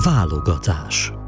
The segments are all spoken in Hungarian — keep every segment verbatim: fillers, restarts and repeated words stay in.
Válogatás.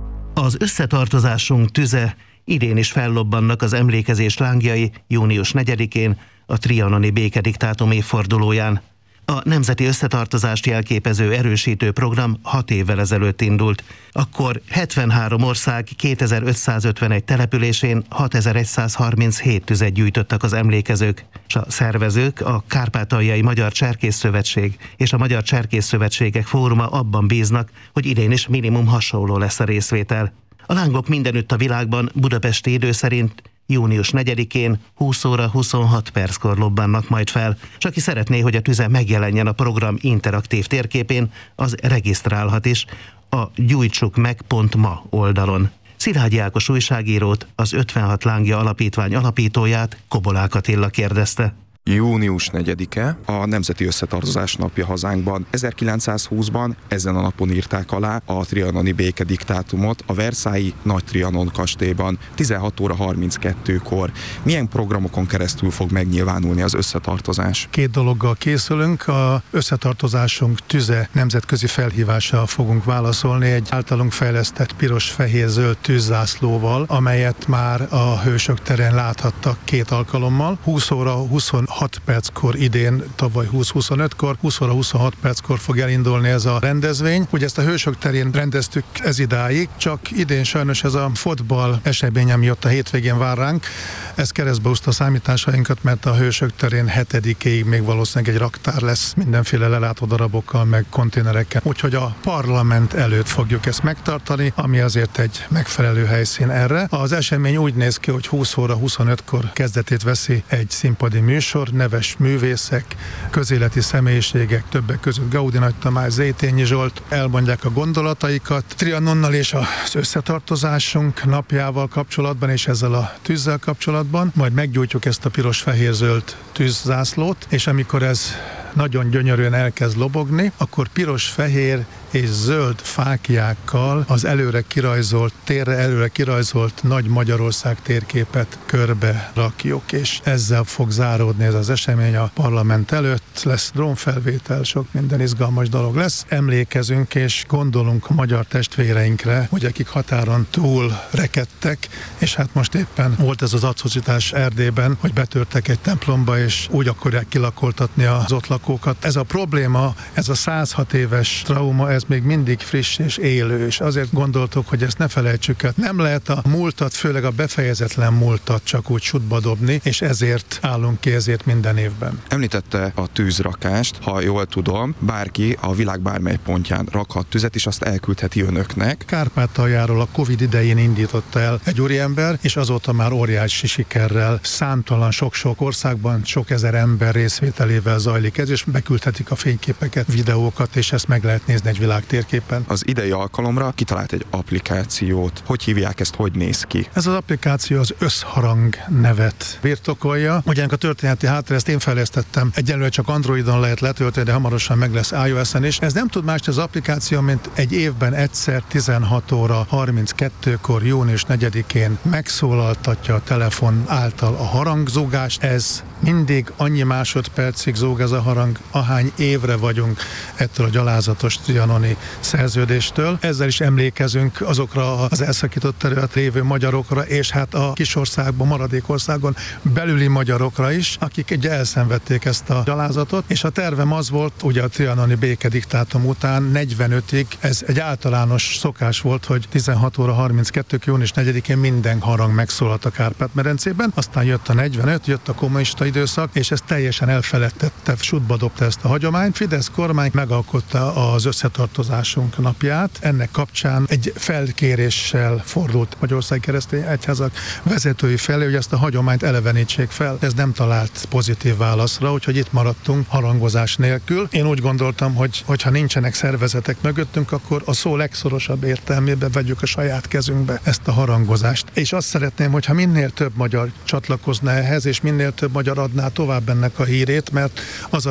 Az összetartozásunk tüze, idén is fellobbannak az emlékezés lángjai június negyedikén, a trianoni békediktátum évfordulóján. A nemzeti összetartozást jelképező erősítő program hat évvel ezelőtt indult. Akkor hetvenhárom ország kétezer-ötszázötvenegy településén hatezer-százharminchét tüzet gyújtottak az emlékezők, és a szervezők, a Kárpátaljai Magyar Cserkészszövetség és a Magyar Cserkészszövetségek Fóruma abban bíznak, hogy idén is minimum hasonló lesz a részvétel. A lángok mindenütt a világban budapesti idő szerint június negyedikén húsz óra huszonhat perckor lobbannak majd fel, és aki szeretné, hogy a tüze megjelenjen a program interaktív térképén, az regisztrálhat is a gyújtsuk meg pont ma oldalon. Szilágyi Ákos újságírót, az ötvenhat lángja alapítvány alapítóját, Kobolák Attila kérdezte. június negyedike a Nemzeti Összetartozás napja hazánkban. ezerkilencszázhúszban ezen a napon írták alá a trianoni békediktátumot a Versailles Nagy Trianon kastélyban tizenhat óra harminckettőkor. Milyen programokon keresztül fog megnyilvánulni az összetartozás? Két dologgal készülünk. A összetartozásunk tüze nemzetközi felhívással fogunk válaszolni egy általunk fejlesztett piros-fehér-zöld tűzzászlóval, amelyet már a Hősök terén láthattak két alkalommal. húsz óra huszonhat perckor idén, tavaly húsz-huszonötkor, húsz óra huszonhat perckor fog elindulni ez a rendezvény. Ugye ezt a Hősök terén rendeztük ez idáig, csak idén sajnos ez a fotball esemény, ami ott a hétvégén vár ránk, ez keresztbe húzta a számításainkat, mert a Hősök terén hetedikéig még valószínűleg egy raktár lesz mindenféle lelátó darabokkal, meg konténerekkel. Úgyhogy a parlament előtt fogjuk ezt megtartani, ami azért egy megfelelő helyszín erre. Az esemény úgy néz ki, hogy húsz óra huszonötkor kezdetét veszi egy színpadi műsor, neves művészek, közéleti személyiségek, többek között Gaudi Nagy Tamás, Zétényi Zsolt elmondják a gondolataikat Trianonnal és az összetartozásunk napjával kapcsolatban és ezzel a tűzzel kapcsolatban. Majd meggyújtjuk ezt a piros-fehér-zöld tűzzászlót, és amikor ez nagyon gyönyörűen elkezd lobogni, akkor piros-fehér és zöld fáklyákkal az előre kirajzolt, térre előre kirajzolt nagy Magyarország térképet körbe rakjuk, és ezzel fog záródni ez az esemény a parlament előtt. Lesz drónfelvétel, sok minden izgalmas dolog lesz. Emlékezünk és gondolunk a magyar testvéreinkre, hogy akik határon túl rekedtek, és hát most éppen volt ez az atrocitás Erdélyben, hogy betörtek egy templomba, és úgy akarják kilakoltatni az ott lakókat. Ez a probléma, ez a százhat éves trauma, ez még mindig friss és élő, és azért gondoltuk, hogy ezt ne felejtsük el. Nem lehet a múltat, főleg a befejezetlen múltat csak úgy sútba dobni, és ezért állunk ki ezért minden évben. Említette a tűzrakást, ha jól tudom, bárki a világ bármely pontján rakhat tüzet, és azt elküldheti önöknek. Kárpátaljáról a Covid idején indította el egy úriember, és azóta már óriási sikerrel, számtalan sok-sok országban sok ezer ember részvételével zajlik ez, és beküldhetik a fényképeket, videókat, és ezt meg lehet nézni egy világtérképen. Az idei alkalomra kitalált egy applikációt. Hogy hívják ezt, hogy néz ki? Ez az applikáció az Összharang nevet birtokolja. Ugye ennek a történeti háttere, ezt én fejlesztettem. Egyelőre csak Androidon lehet letölteni, de hamarosan meg lesz iOS-en is. Ez nem tud más az applikáció, mint egy évben egyszer tizenhat óra harminckettőkor június negyedikén megszólaltatja a telefon által a harangzúgást. Ez mindig annyi másodpercig zúg ez a harang, ahány évre vagyunk ettől a gyalázatos trianoni szerződéstől. Ezzel is emlékezünk azokra az elszakított terület lévő magyarokra, és hát a kisországban, maradék országon belüli magyarokra is, akik egy elszenvedték ezt a gyalázatot, és a tervem az volt, ugye a trianoni békediktátum után negyvenötig, ez egy általános szokás volt, hogy tizenhat óra harminckettő június negyedikén minden harang megszólalt a Kárpát-medencében, aztán jött a negyvenöt, jött a kommunista időszak, és ez teljesen elfeledtette, sútba dobta ezt a hagyományt. Fidesz kormány megalkotta az összetartozásunk napját. Ennek kapcsán egy felkéréssel fordult Magyarországi Keresztény Egyházak vezetői felé, hogy ezt a hagyományt elevenítsék fel. Ez nem talált pozitív válaszra, úgyhogy itt maradtunk harangozás nélkül. Én úgy gondoltam, hogy hogyha nincsenek szervezetek mögöttünk, akkor a szó legszorosabb értelmében vegyük a saját kezünkbe ezt a harangozást. És azt szeretném, hogyha minél több magyar csatlakozna ehhez, és minél több magyar adná tovább ennek a hírét, mert az a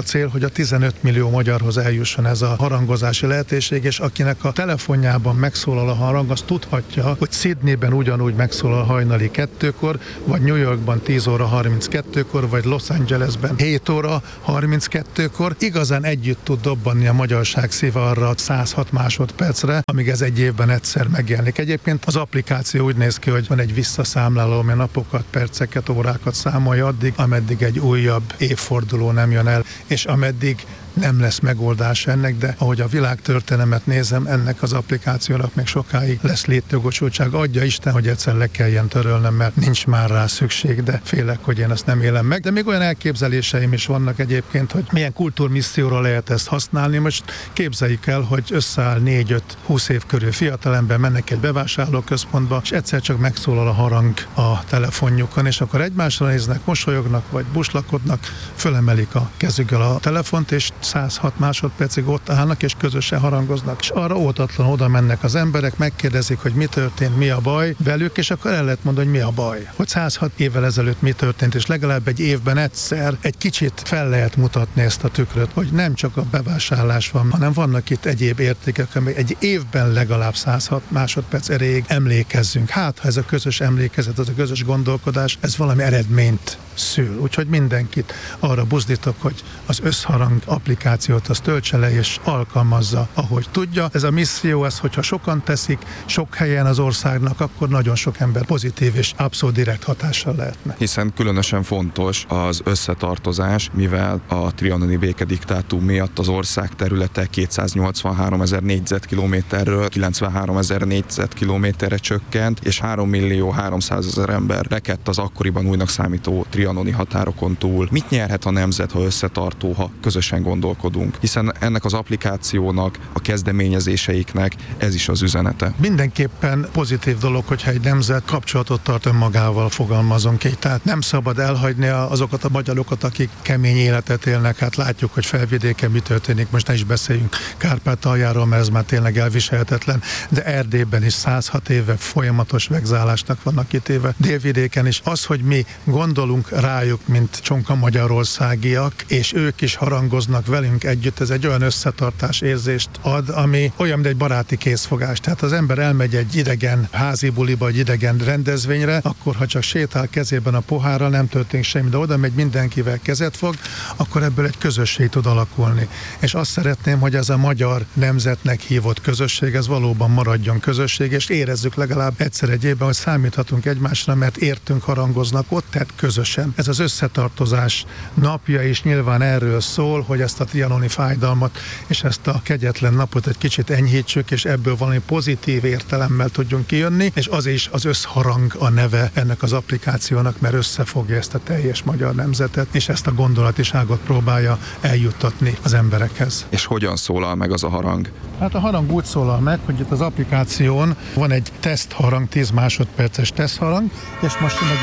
cél, hogy a tizenöt millió magyarhoz eljusson ez a harangozási lehetőség, és akinek a telefonjában megszólal a harang, az tudhatja, hogy Sydneyben ugyanúgy megszólal hajnali kettőkor, vagy New Yorkban tíz óra harminckettőkor, vagy Los Angelesben hét óra harminckettőkor. Igazán együtt tud dobbanni a magyarság szíve arra száz hat másodpercre, amíg ez egy évben egyszer megjelenik. Egyébként az applikáció úgy néz ki, hogy van egy visszaszámláló, amely napokat, perceket, órákat számolja addig, ameddig egy újabb évforduló nem jön el, és ameddig nem lesz megoldás ennek, de ahogy a világtörténelmet nézem, ennek az applikációnak még sokáig lesz létjogosultság. Adja Isten, hogy egyszer le kelljen törölnem, mert nincs már rá szükség, de félek, hogy én ezt nem élem meg. De még olyan elképzeléseim is vannak egyébként, hogy milyen kultúrmisszióra lehet ezt használni. Most képzeljük el, hogy összeáll négy-öt-húsz év körül fiatalember, mennek egy bevásárlóközpontba, és egyszer csak megszólal a harang a telefonjukon, és akkor egymásra néznek, mosolyognak, vagy buslakodnak, fölemelik a kezükkel a telefont, és száz hat másodpercig ott állnak, és közösen harangoznak. És arra ótatlan oda mennek az emberek, megkérdezik, hogy mi történt, mi a baj velük, és akkor el lehet mondani, hogy mi a baj. Hogy száz hat évvel ezelőtt mi történt, és legalább egy évben egyszer egy kicsit fel lehet mutatni ezt a tükröt, hogy nem csak a bevásárlás van, hanem vannak itt egyéb értékek, amely egy évben legalább száz hat másodperc erejéig emlékezzünk. Hát, ha ez a közös emlékezet, az a közös gondolkodás, ez valami eredményt szül. Úgyhogy mindenkit arra buzdítok, hogy az összharang applikációt az töltse le és alkalmazza, ahogy tudja. Ez a misszió, ez, hogyha sokan teszik, sok helyen az országnak, akkor nagyon sok ember pozitív és abszolút direkt hatással lehetne. Hiszen különösen fontos az összetartozás, mivel a trianoni békediktátum miatt az ország területe kétszáznyolcvanhárom ezer négyzetkilométerről kilencvenhárom ezer négyzetkilométerre csökkent, és három millió háromszázezer ember rekedt az akkoriban újnak számító trianoni határokon túl. Mit nyerhet a nemzet, ha összetartó, ha közösen gondolkodunk? Hiszen ennek az applikációnak, a kezdeményezéseiknek ez is az üzenete. Mindenképpen pozitív dolog, hogyha egy nemzet kapcsolatot tart önmagával, fogalmazunk így. Tehát nem szabad elhagyni azokat a magyarokat, akik kemény életet élnek. Hát látjuk, hogy Felvidéken mi történik. Most ne is beszéljünk Kárpátaljáról, mert ez már tényleg elviselhetetlen, de Erdélyben is száz hat éve folyamatos vegzálásnak vannak kitéve. Délvidéken is az, hogy mi gondolunk rájuk, mint csonka magyarországiak, és ők is harangoznak velünk együtt, ez egy olyan összetartás érzést ad, ami olyan, mint egy baráti készfogás. Tehát az ember elmegy egy idegen házi buliba, egy idegen rendezvényre, akkor ha csak sétál kezében a pohárral, nem történik semmi, de oda megy, mindenkivel kezet fog, akkor ebből egy közösség tud alakulni. És azt szeretném, hogy ez a magyar nemzetnek hívott közösség, ez valóban maradjon közösség, és érezzük legalább egyszer egy évben, hogy számíthatunk egymásra, mert értünk harangoznak ott, tehát közösen. Ez az összetartozás napja is nyilván erről szól, hogy ezt a trianoni fájdalmat és ezt a kegyetlen napot egy kicsit enyhítsük, és ebből valami pozitív értelemmel tudjunk kijönni, és az is az összharang a neve ennek az applikációnak, mert összefogja ezt a teljes magyar nemzetet, és ezt a gondolatiságot próbálja eljuttatni az emberekhez. És hogyan szólal meg az a harang? Hát a harang úgy szólal meg, hogy itt az applikáción van egy tesztharang, tíz másodperces tesztharang, és most